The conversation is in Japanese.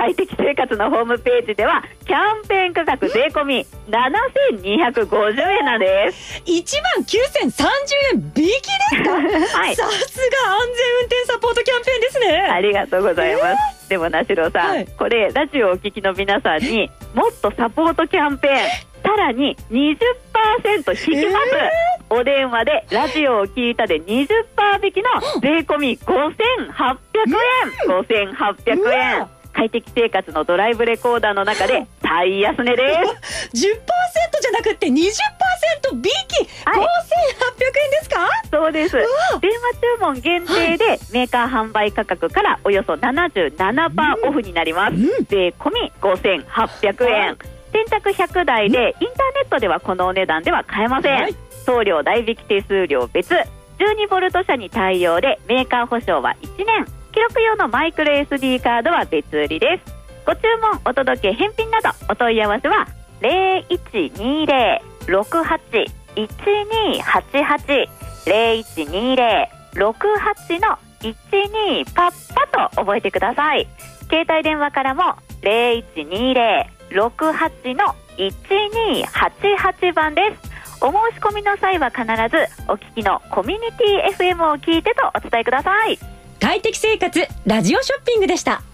快適生活のホームページではキャンペーン価格税込み7250円なんです。 19030円引きですか？はい、さすが安全運転サポートキャンペーンですね。 ありがとうございます。でもなしろさん、はい、これラジオをお聞きの皆さんにもっとサポートキャンペーンさらに 20% 引きます。お電話でラジオを聞いたで 20% 引きの税込み5800円。5800円。快適生活のドライブレコーダーの中で最安値です。 10% じゃなくて 20% 引き、5800円ですか？ そうです。電話注文限定でメーカー販売価格からおよそ 77% オフになります。税込み5800円。先着100台でインターネットではこのお値段では買えません。送料代引き手数料別。12ボルト車に対応でメーカー保証は1年。記録用のマイクロ SD カードは別売りです。ご注文、お届け、返品などお問い合わせは 0120-68-1288 0120-68-12パッパと覚えてください。携帯電話からも 0120-68-1288 番です。お申し込みの際は必ずお聞きのコミュニティ FM を聞いてとお伝えください。 快適生活ラジオショッピングでした。